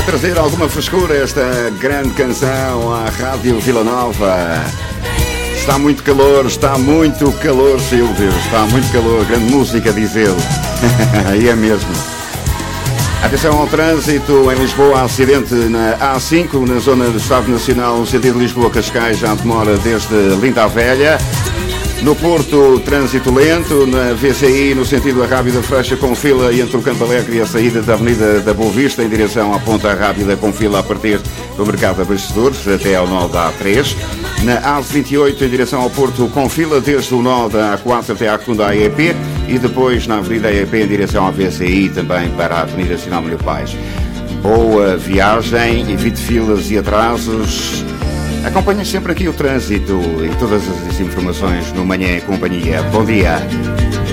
trazer alguma frescura esta grande canção à Rádio Vila Nova. Está muito calor, Silvio, está muito calor, grande música, diz ele. Aí é mesmo. Atenção ao trânsito em Lisboa, acidente na A5, na zona do Estado Nacional, no sentido Lisboa-Cascais, já demora desde Linda a Velha. No Porto, trânsito lento, na VCI, no sentido Arrábida Freixa, com fila entre o Campo Alegre e a saída da Avenida da Boa Vista, em direção à Ponta Arrábida, com fila a partir do Mercado de Abastecedores, até ao nó da A3. Na A28, em direção ao Porto, com fila desde o nó da A4 até à Rotunda AEP, e depois na Avenida AEP, em direção à VCI, também para a Avenida Sinal Milho Pais. Boa viagem, evite filas e atrasos. Acompanhe sempre aqui o trânsito e todas as informações no Manhã em Companhia. Bom dia.